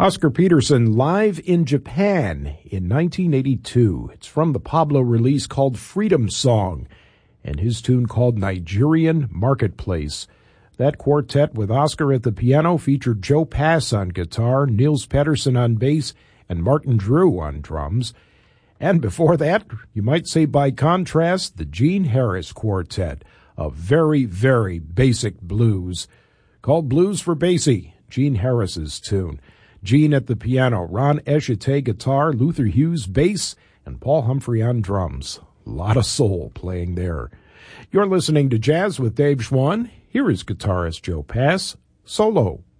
Oscar Peterson live in Japan in 1982. It's from the Pablo release called Freedom Song and his tune called Nigerian Marketplace. That quartet with Oscar at the piano featured Joe Pass on guitar, Niels Pedersen on bass, and Martin Drew on drums. And before that, you might say by contrast, the Gene Harris Quartet, a very, very basic blues, called Blues for Basie, Gene Harris's tune. Gene at the piano, Ron Eshite guitar, Luther Hughes bass, and Paul Humphrey on drums. A lot of soul playing there. You're listening to Jazz with Dave Schwann. Here is guitarist Joe Pass, solo.